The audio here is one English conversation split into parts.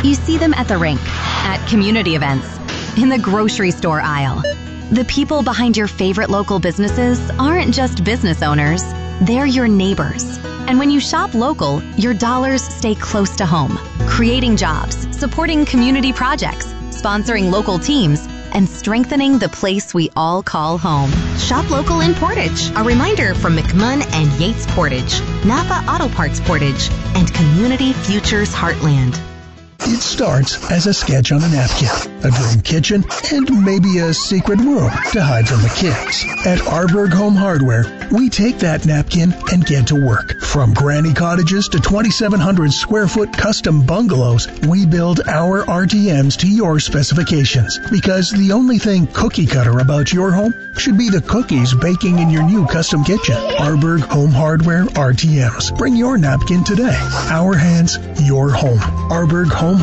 You see them at the rink, at community events, in the grocery store aisle. The people behind your favorite local businesses aren't just business owners, they're your neighbors. And when you shop local, your dollars stay close to home, creating jobs, supporting community projects, sponsoring local teams, and strengthening the place we all call home. Shop local in Portage. A reminder from McMunn and Yates Portage, Napa Auto Parts Portage, and Community Futures Heartland. It starts as a sketch on a napkin, a dream kitchen, and maybe a secret room to hide from the kids. At Arberg Home Hardware, we take that napkin and get to work. From granny cottages to 2,700 square foot custom bungalows, we build our RTMs to your specifications. Because the only thing cookie cutter about your home should be the cookies baking in your new custom kitchen. Arberg Home Hardware RTMs. Bring your napkin today. Our hands, your home. ArbergHomeHardware.ca.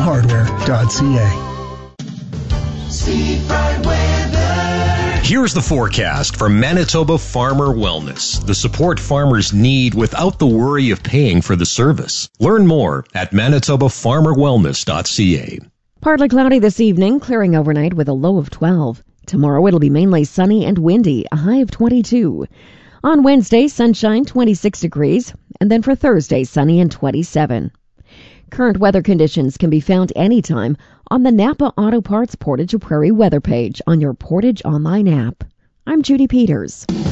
Here's the forecast for Manitoba Farmer Wellness, the support farmers need without the worry of paying for the service. Learn more at manitobafarmerwellness.ca. Partly cloudy this evening, clearing overnight with a low of 12. Tomorrow it'll be mainly sunny and windy, a high of 22. On Wednesday, sunshine, 26 degrees, and then for Thursday, sunny and 27. Current weather conditions can be found anytime on the Napa Auto Parts Portage Prairie weather page on your Portage online app. I'm Judy Peters.